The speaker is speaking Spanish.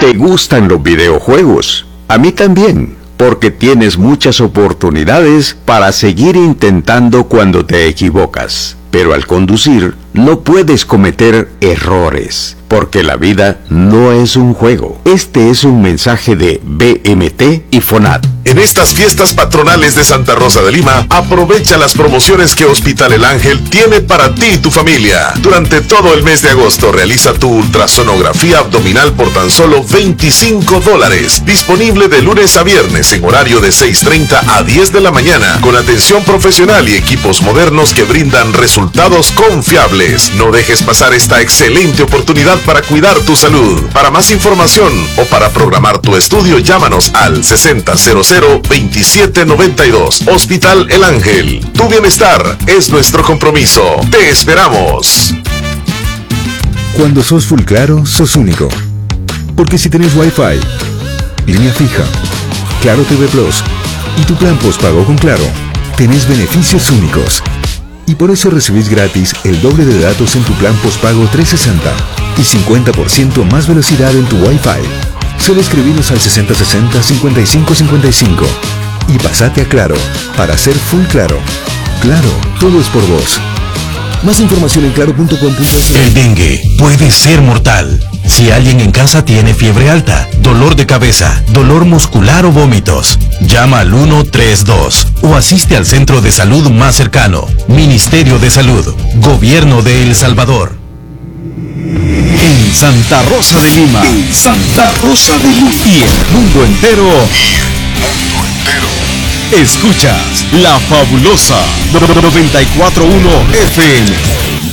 ¿Te gustan los videojuegos? A mí también, porque tienes muchas oportunidades para seguir intentando cuando te equivocas. Pero al conducir, no puedes cometer errores, porque la vida no es un juego. Este es un mensaje de BMT y FONAT. En estas fiestas patronales de Santa Rosa de Lima, aprovecha las promociones que Hospital El Ángel tiene para ti y tu familia. Durante todo el mes de agosto, realiza tu ultrasonografía abdominal por tan solo $25. Disponible de lunes a viernes en horario de 6:30 a 10 de la mañana, con atención profesional y equipos modernos que brindan resultados confiables. No dejes pasar esta excelente oportunidad para cuidar tu salud. Para más información o para programar tu estudio, llámanos al 6000-2792. Hospital El Ángel. Tu bienestar es nuestro compromiso. Te esperamos. Cuando sos Full Claro, sos único. Porque si tenés Wi-Fi, línea fija, Claro TV Plus y tu plan postpago con Claro, tenés beneficios únicos. Y por eso recibís gratis el doble de datos en tu plan postpago 360 y 50% más velocidad en tu Wi-Fi. Solo escribinos al 6060-5555 y pasate a Claro para ser Full Claro. Claro, todo es por vos. Más información en claro.com.es. El dengue puede ser mortal. Si alguien en casa tiene fiebre alta, dolor de cabeza, dolor muscular o vómitos, llama al 132 o asiste al centro de salud más cercano. Ministerio de Salud, Gobierno de El Salvador. En Santa Rosa de Lima. En Santa Rosa de Lima. Y el mundo entero. Escuchas La Fabulosa 94.1 FM.